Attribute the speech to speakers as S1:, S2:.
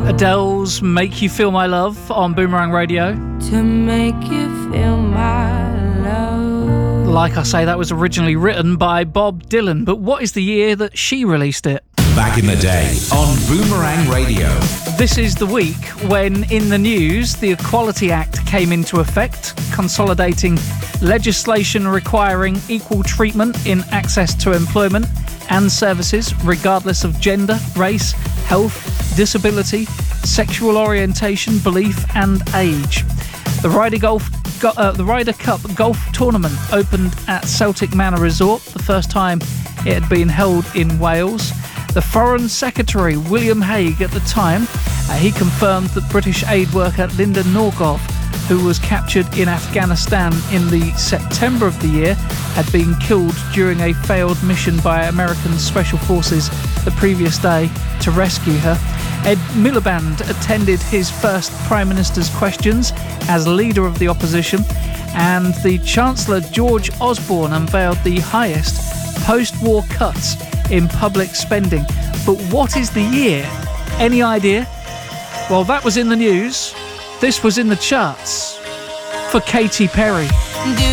S1: Adele's Make You Feel My Love on Boomerang Radio.
S2: To make you feel my love.
S1: Like I say, that was originally written by Bob Dylan, but what is the year that she released it?
S3: Back in the day on Boomerang Radio.
S1: This is the week when, in the news, the Equality Act came into effect, consolidating legislation requiring equal treatment in access to employment and services, regardless of gender, race, health, disability, sexual orientation, belief and age. The Ryder Cup golf tournament opened at Celtic Manor Resort, the first time it had been held in Wales. The Foreign Secretary, William Hague, at the time, he confirmed that British aid worker Linda Norgov, who was captured in Afghanistan in the September of the year, had been killed during a failed mission by American Special Forces the previous day to rescue her. Ed Miliband attended his first Prime Minister's questions as leader of the opposition, and the Chancellor George Osborne unveiled the highest post-war cuts in public spending. But what is the year? Any idea? Well, that was in the news. This was in the charts for Katy Perry.
S2: Do